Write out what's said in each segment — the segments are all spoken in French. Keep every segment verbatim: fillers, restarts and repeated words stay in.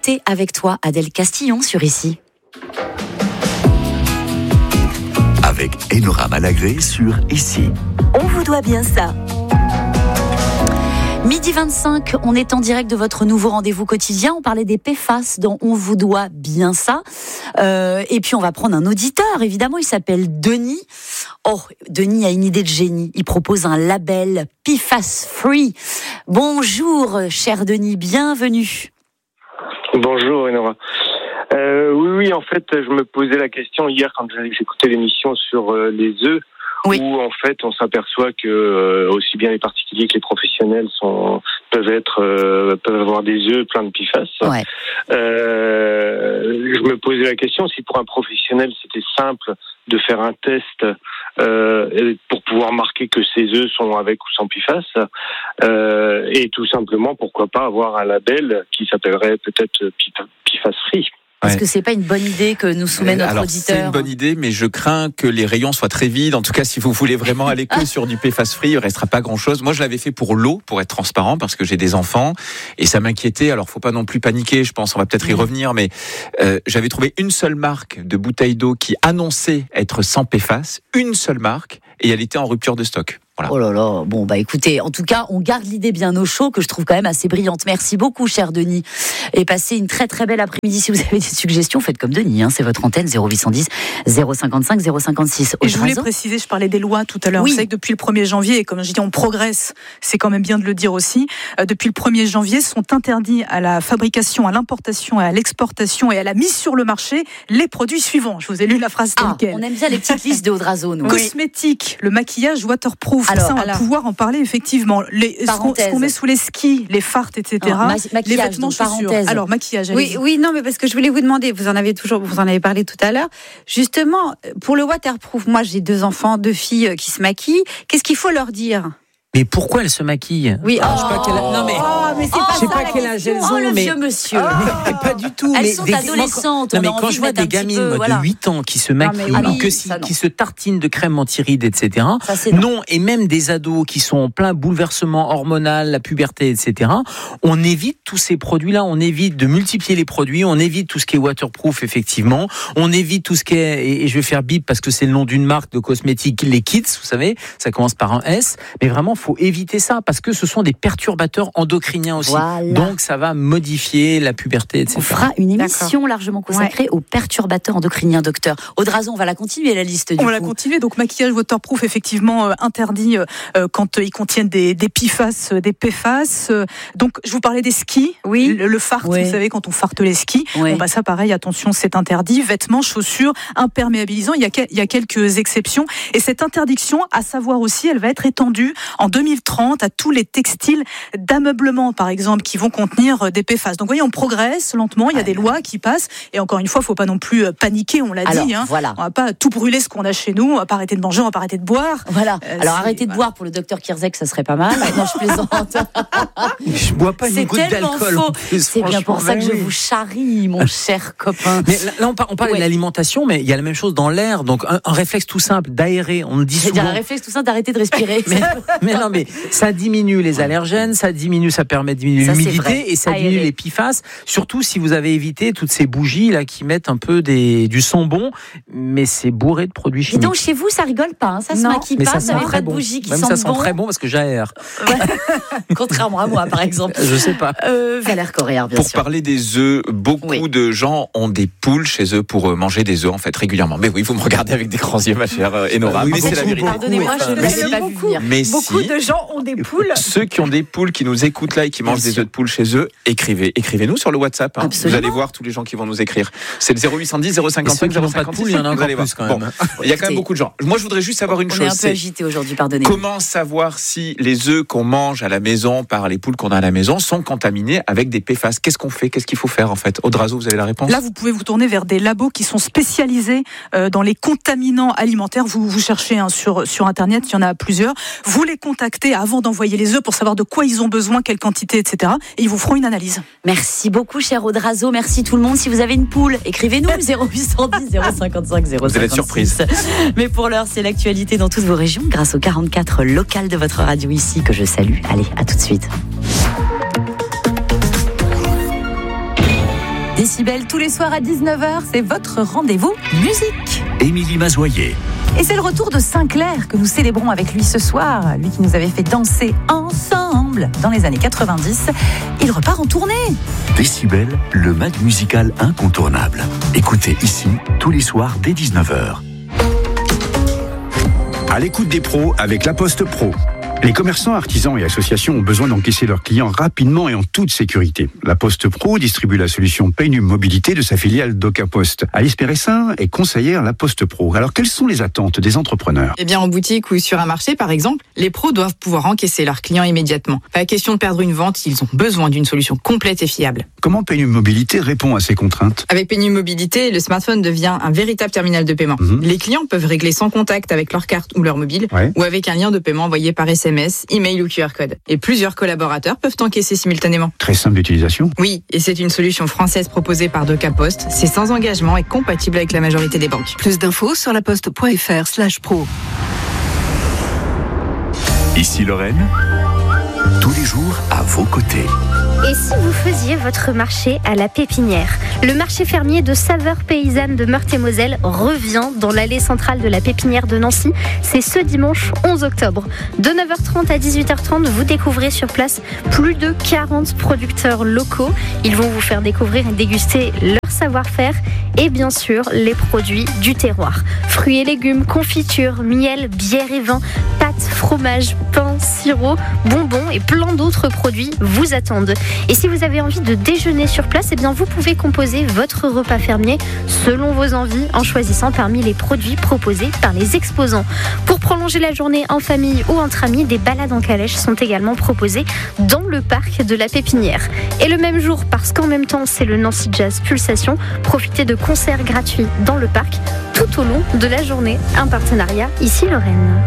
Beauté avec toi, Adèle Castillon sur Ici. Avec Enora Malagré sur Ici. On vous doit bien ça. Midi vingt-cinq, on est en direct de votre nouveau rendez-vous quotidien. On parlait des P F A S dont on vous doit bien ça. Euh, et puis on va prendre un auditeur, évidemment, il s'appelle Denis. Oh, Denis a une idée de génie. Il propose un label P F A S Free. Bonjour, cher Denis, bienvenue. Bonjour, Enora. Euh, oui, oui, en fait, je me posais la question hier quand j'écoutais l'émission sur euh, les œufs. Oui. Où en fait on s'aperçoit que euh, aussi bien les particuliers que les professionnels sont peuvent être euh, peuvent avoir des œufs pleins de P F A S. Ouais. Euh, je me posais la question si pour un professionnel c'était simple de faire un test euh, pour pouvoir marquer que ces œufs sont avec ou sans P F A S, euh, et tout simplement pourquoi pas avoir un label qui s'appellerait peut-être P F A S Free. Est-ce que c'est pas une bonne idée que nous soumet notre Alors, auditeur ? C'est une bonne idée, mais je crains que les rayons soient très vides. En tout cas, si vous voulez vraiment aller que sur du P F A S Free, il ne restera pas grand-chose. Moi, je l'avais fait pour l'eau, pour être transparent, parce que j'ai des enfants, et ça m'inquiétait. Alors, faut pas non plus paniquer, je pense, on va peut-être y revenir, mais euh, j'avais trouvé une seule marque de bouteille d'eau qui annonçait être sans P F A S, une seule marque, et elle était en rupture de stock. Voilà. Oh là là, bon bah écoutez, en tout cas, on garde l'idée bien au chaud, que je trouve quand même assez brillante. Merci beaucoup, cher Denis, et passez une très très belle après-midi. Si vous avez des suggestions, faites comme Denis, hein, c'est votre antenne zéro huit cent dix zéro cinquante-cinq zéro cinquante-six. Et je voulais préciser, je parlais des lois tout à l'heure. Oui. Vous savez que depuis le premier janvier, et comme je dis, on progresse, c'est quand même bien de le dire aussi, euh, depuis le premier janvier, sont interdits à la fabrication, à l'importation, à l'exportation et à la mise sur le marché les produits suivants. Je vous ai lu la phrase telle ah, quelle. On aime bien les petites listes de Audrazo, nous. Cosmétiques, le maquillage waterproof. Alors, ça, on va alors, pouvoir en parler effectivement. Les, ce, qu'on, ce qu'on met sous les skis, les fartes, et cetera. Alors, ma- les vêtements, chaussures. Alors, maquillage. Oui, oui, non, mais parce que je voulais vous demander, vous en avez toujours, vous en avez parlé tout à l'heure. Justement, pour le waterproof, moi, j'ai deux enfants, deux filles qui se maquillent. Qu'est-ce qu'il faut leur dire ? Mais pourquoi elles se maquillent ? Oui, oh, je sais pas quel âge... non mais, oh, mais c'est oh, pas je sais ça pas la quel âge elles ont, oh, le mais vieux monsieur. Oh, pas du tout. Elles mais sont des... adolescentes. Moi, on mais a quand envie je vois de mettre des un petit gamines peu, moi, voilà. de huit ans qui se maquillent, non, mais, que oui, si, qui se tartinent de crème anti-rides, et cetera. Ça, non, et même des ados qui sont en plein bouleversement hormonal, la puberté, et cetera. On évite tous ces produits-là. On évite de multiplier les produits. On évite tout ce qui est waterproof, effectivement. On évite tout ce qui est, et je vais faire bip parce que c'est le nom d'une marque de cosmétiques, les Kits, vous savez, ça commence par un S. Mais vraiment, faut éviter ça parce que ce sont des perturbateurs endocriniens aussi. Voilà. Donc, ça va modifier la puberté, et cetera. On fera une émission D'accord. largement consacrée ouais. aux perturbateurs endocriniens, docteur. Audrazo, on va la continuer, la liste du On coup. va la continuer. Donc, maquillage waterproof, effectivement, euh, interdit euh, quand euh, ils contiennent des, des P F A S, des P F A S. Euh, donc, je vous parlais des skis. Oui. Le, le fart, oui. Vous savez, quand on farte les skis. Oui. Bon, bah, ça, pareil, attention, c'est interdit. Vêtements, chaussures, imperméabilisants. Il y a, il y a quelques exceptions. Et cette interdiction, à savoir aussi, elle va être étendue en deux mille trente à tous les textiles d'ameublement, par exemple, qui vont contenir des P F A S. Donc, vous voyez, on progresse lentement. Il y a des lois qui passent. Et encore une fois, il ne faut pas non plus paniquer, on l'a Alors, dit. Hein. Voilà. On ne va pas tout brûler ce qu'on a chez nous. On ne va pas arrêter de manger, on ne va pas arrêter de boire. Voilà. Euh, Alors, arrêtez de voilà. boire pour le docteur Kirzek, ça serait pas mal. Non, je plaisante. Je bois pas une c'est goutte d'alcool. En plus, c'est bien pour ça que je vous charrie, mon cher copain. Mais là, on parle, on parle ouais. de l'alimentation, mais il y a la même chose dans l'air. Donc, un, un réflexe tout simple d'aérer. On le dit souvent. Il y a un réflexe tout simple d'arrêter de respirer. mais, mais non, mais ça diminue les allergènes, ça diminue, ça permet de diminuer ça, l'humidité et ça aérer. diminue les P F A S. Surtout si vous avez évité toutes ces bougies là qui mettent un peu des, du son bon, mais c'est bourré de produits chimiques. Et donc chez vous, ça rigole pas, hein, ça se maquille mais pas, ça vous n'avez pas bon. de bougies qui Même sentent ça sent bon. très bon parce que j'aère. Ouais. Contrairement à moi, par exemple. Je sais pas. Euh, Valère Correa, bien pour sûr. Pour parler des œufs, beaucoup oui. de gens ont des poules chez eux pour manger des œufs en fait régulièrement. Mais oui, vous me regardez avec des grands yeux, ma chère Enora. Oui, mais c'est la vérité. Pardonnez-moi, je ne l'avais pas vu venir. Mais beaucoup si, de gens ont des poules. Ceux qui ont des poules qui nous écoutent là et qui mangent des œufs de poule chez eux, écrivez, écrivez-nous sur le WhatsApp. Hein. Vous allez voir tous les gens qui vont nous écrire. C'est le zéro huit cent dix zéro cinquante-cinq zéro cinquante-six. Il y en a encore plus quand même. Bon, il y a quand même beaucoup de gens. Moi, je voudrais juste savoir une on chose. On est un peu agité aujourd'hui, pardonnez-moi. Comment savoir si les œufs qu'on mange à la maison par les poules qu'on a à la maison sont contaminés avec des P F A S ? Qu'est-ce qu'on fait ? Qu'est-ce qu'il faut faire en fait ? Audrazo, vous avez la réponse ? Là, vous pouvez vous tourner vers des labos qui sont spécialisés euh, dans les contaminants alimentaires. Vous, vous cherchez hein, sur, sur Internet, il y en a plusieurs. Vous les contactez avant d'envoyer les œufs pour savoir de quoi ils ont besoin, quelle quantité, et cetera. Et ils vous feront une analyse. Merci beaucoup, cher Audrazo. Merci tout le monde. Si vous avez une poule, écrivez-nous zéro huit cent dix zéro cinquante-cinq zéro cinquante-six. Vous allez être surprise. Mais pour l'heure, c'est l'actualité dans toutes vos régions grâce au quarante-quatre local de votre radio ici que je salue. Allez, à tout de suite. Décibel, tous les soirs à dix-neuf heures, c'est votre rendez-vous musique. Émilie Mazoyer. Et c'est le retour de Sinclair que nous célébrons avec lui ce soir. Lui qui nous avait fait danser ensemble dans les années quatre-vingt-dix. Il repart en tournée. Décibel, le mag musical incontournable. Écoutez ici, tous les soirs dès dix-neuf heures. À l'écoute des pros avec La Poste Pro. Les commerçants, artisans et associations ont besoin d'encaisser leurs clients rapidement et en toute sécurité. La Poste Pro distribue la solution Paynum Mobilité de sa filiale DocaPost. Alice Péressin est conseillère La Poste Pro. Alors, quelles sont les attentes des entrepreneurs ? Eh bien, en boutique ou sur un marché, par exemple, les pros doivent pouvoir encaisser leurs clients immédiatement. Pas question de perdre une vente, ils ont besoin d'une solution complète et fiable. Comment Paynum Mobilité répond à ces contraintes ? Avec Paynum Mobilité, le smartphone devient un véritable terminal de paiement. Mmh. Les clients peuvent régler sans contact avec leur carte ou leur mobile, ouais. ou avec un lien de paiement envoyé par S M S, email ou Q R code. Et plusieurs collaborateurs peuvent encaisser simultanément. Très simple d'utilisation. Oui, et c'est une solution française proposée par DocaPost. C'est sans engagement et compatible avec la majorité des banques. Plus d'infos sur laposte.fr slash pro. Ici Lorraine, tous les jours à vos côtés. Et si vous faisiez votre marché à la Pépinière ? Le marché fermier de saveurs paysannes de Meurthe-et-Moselle revient dans l'allée centrale de la Pépinière de Nancy. C'est ce dimanche onze octobre. De neuf heures trente à dix-huit heures trente, vous découvrez sur place plus de quarante producteurs locaux. Ils vont vous faire découvrir et déguster leur savoir-faire et bien sûr les produits du terroir. Fruits et légumes, confitures, miel, bière et vin, pâtes, fromage, pain, sirop, bonbons et plein d'autres produits vous attendent. Et si vous avez envie de déjeuner sur place, eh bien vous pouvez composer votre repas fermier selon vos envies en choisissant parmi les produits proposés par les exposants. Pour prolonger la journée en famille ou entre amis, des balades en calèche sont également proposées dans le parc de la Pépinière. Et le même jour, parce qu'en même temps c'est le Nancy Jazz Pulsation, profitez de concerts gratuits dans le parc tout au long de la journée. Un partenariat ici Lorraine.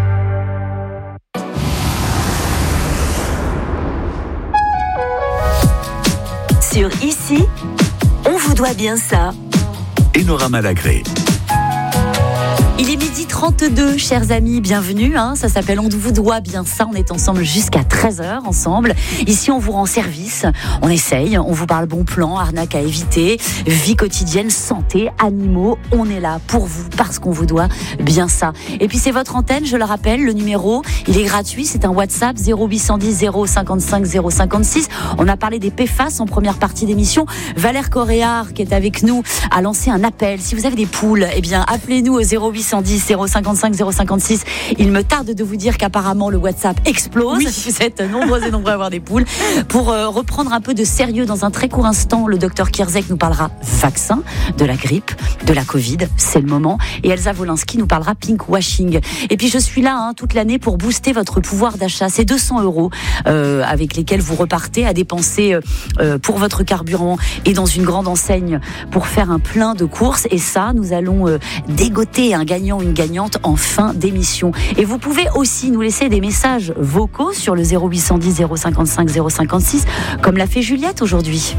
Sur Ici, on vous doit bien ça. Enora Malagré. Il est midi trente-deux, chers amis, bienvenue. Hein, ça s'appelle On vous doit bien ça. On est ensemble jusqu'à treize heures ensemble. Ici, on vous rend service. On essaye. On vous parle bon plan, arnaque à éviter, vie quotidienne, santé, animaux. On est là pour vous parce qu'on vous doit bien ça. Et puis, c'est votre antenne, je le rappelle. Le numéro, il est gratuit. C'est un WhatsApp zéro huit cent dix zéro cinquante-cinq zéro cinquante-six. On a parlé des P F A S en première partie d'émission. Valère Coréard, qui est avec nous, a lancé un appel. Si vous avez des poules, eh bien, appelez-nous au zéro huit cent dix zéro cinquante-cinq zéro cinquante-six. Il me tarde de vous dire qu'apparemment le WhatsApp explose. Oui. Vous êtes nombreux et nombreux à avoir des poules. Pour euh, reprendre un peu de sérieux dans un très court instant, le docteur Kierzek nous parlera vaccin, de la grippe, de la Covid. C'est le moment. Et Elsa Wolinski nous parlera pinkwashing. Et puis je suis là hein, toute l'année pour booster votre pouvoir d'achat. C'est deux cents euros euh, avec lesquels vous repartez à dépenser euh, pour votre carburant et dans une grande enseigne pour faire un plein de courses. Et ça, nous allons euh, dégoter un gagnant, une gagnante en fin d'émission. Et vous pouvez aussi nous laisser des messages vocaux sur le zéro huit cent dix zéro cinquante-cinq zéro cinquante-six, comme l'a fait Juliette aujourd'hui.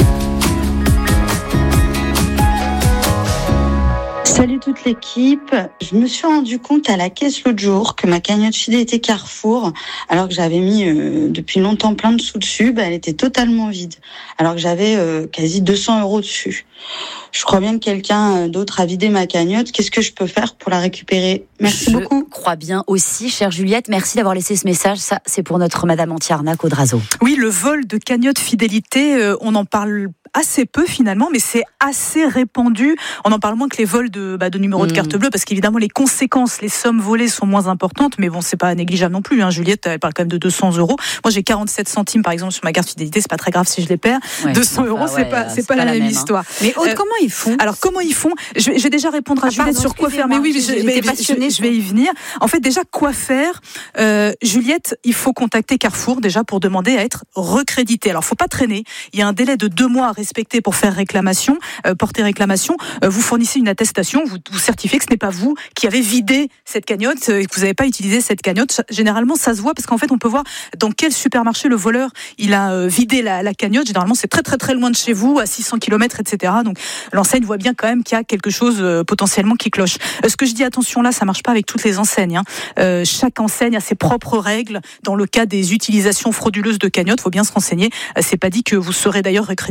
Salut toute l'équipe. Je me suis rendu compte à la caisse l'autre jour que ma cagnotte fidélité Carrefour, alors que j'avais mis euh, depuis longtemps plein de sous dessus, bah, elle était totalement vide. Alors que j'avais euh, quasi deux cents euros dessus. Je crois bien que quelqu'un d'autre a vidé ma cagnotte. Qu'est-ce que je peux faire pour la récupérer ? Merci je beaucoup. Je crois bien aussi, chère Juliette. Merci d'avoir laissé ce message. Ça, c'est pour notre Madame Anti-Arnaque Audrazo. Oui, le vol de cagnotte fidélité, euh, on en parle assez peu finalement, mais c'est assez répandu. On en parle moins que les vols de, bah, de numéros mmh. de carte bleue, parce qu'évidemment les conséquences, les sommes volées sont moins importantes, mais bon, c'est pas négligeable non plus. Hein. Juliette, elle parle quand même de deux cents euros. Moi, j'ai quarante-sept centimes par exemple sur ma carte fidélité, c'est pas très grave si je les perds. Ouais, deux cents euros, ouais, c'est pas, c'est, c'est pas, pas la, la même, même histoire. Hein. Mais Aude, euh, comment ils font ? Alors comment ils font ? je vais, je vais déjà répondre à ah, Juliette sur quoi faire. Mais oui, je, je, passionnée, je, je vais y venir. En fait, déjà quoi faire ? euh, Juliette, il faut contacter Carrefour déjà pour demander à être recrédité. Alors, faut pas traîner. Il y a un délai de deux mois à respecter pour faire réclamation, euh, porter réclamation. Euh, vous fournissez une attestation, vous, vous certifiez que ce n'est pas vous qui avez vidé cette cagnotte, euh, que vous n'avez pas utilisé cette cagnotte. Généralement, ça se voit parce qu'en fait, on peut voir dans quel supermarché le voleur il a euh, vidé la, la cagnotte. Généralement, c'est très très très loin de chez vous, à six cents kilomètres, et cetera. Donc, l'enseigne voit bien quand même qu'il y a quelque chose euh, potentiellement qui cloche. Euh, ce que je dis, attention là, ça marche pas avec toutes les enseignes. Hein. Euh, chaque enseigne a ses propres règles. Dans le cas des utilisations frauduleuses de cagnottes, faut bien se renseigner. Euh, c'est pas dit que vous serez d'ailleurs recrédité à,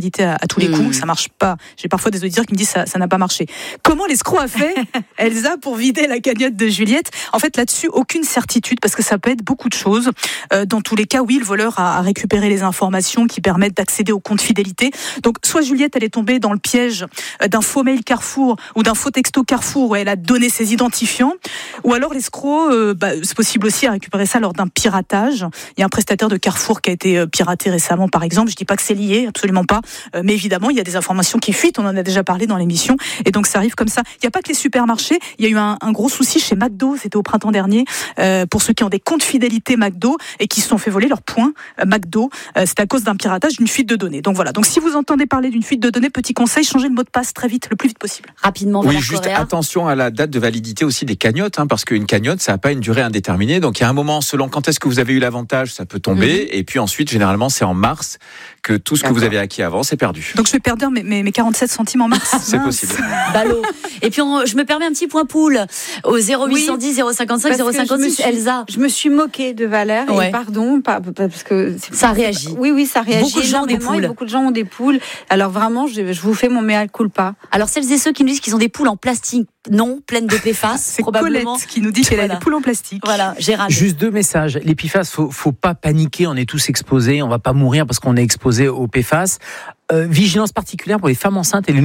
à tous les coups, mmh. ça marche pas. J'ai parfois des auditeurs qui me disent ça, ça n'a pas marché. Comment l'escroc a fait, Elsa, pour vider la cagnotte de Juliette? En fait, là-dessus, aucune certitude, parce que ça peut être beaucoup de choses. Euh, dans tous les cas, oui, le voleur a, a récupéré les informations qui permettent d'accéder au compte fidélité. Donc, soit Juliette, elle est tombée dans le piège d'un faux mail Carrefour ou d'un faux texto Carrefour où elle a donné ses identifiants, ou alors l'escroc, euh, bah, c'est possible aussi à récupérer ça lors d'un piratage. Il y a un prestataire de Carrefour qui a été piraté récemment, par exemple. Je dis pas que c'est lié, absolument pas, euh, mais évidemment, il y a des informations qui fuitent. On en a déjà parlé dans l'émission, et donc ça arrive comme ça. Il n'y a pas que les supermarchés. Il y a eu un, un gros souci chez McDo. C'était au printemps dernier, euh, pour ceux qui ont des comptes fidélité McDo et qui se sont fait voler leurs points euh, McDo. Euh, c'est à cause d'un piratage, d'une fuite de données. Donc voilà. Donc si vous entendez parler d'une fuite de données, petit conseil, changez le mot de passe très vite, le plus vite possible. Rapidement. Oui, juste Correa. Attention à la date de validité aussi des cagnottes, hein, parce qu'une cagnotte, ça n'a pas une durée indéterminée. Donc il y a un moment, selon quand est-ce que vous avez eu l'avantage, ça peut tomber. Mmh. Et puis ensuite, généralement, c'est en mars que tout ce D'accord. que vous avez acquis avant, c'est perdu. Donc je vais perdre mes, mes, mes quarante-sept centimes en mars. C'est possible. Ballot. Et puis on, je me permets un petit point poule au zéro huit cent dix zéro cinquante-cinq zéro cinquante-six. Elsa. Je me suis moquée de Valère, ouais. et pardon, pas, parce que c'est, ça réagit. Oui, oui, ça réagit. Beaucoup de gens ont des poules. Beaucoup de gens ont des poules. Alors vraiment, je, je vous fais mon mea culpa. Alors celles et ceux qui nous disent qu'ils ont des poules en plastique, non, pleines de P F A S, c'est probablement. Colette qui nous dit qu'elle voilà. a des poules en plastique. Voilà, Gérald. Juste deux messages. Les P F A S, faut, faut pas paniquer. On est tous exposés. On va pas mourir parce qu'on est exposé aux P F A S. Euh, vigilance particulière pour les femmes enceintes et les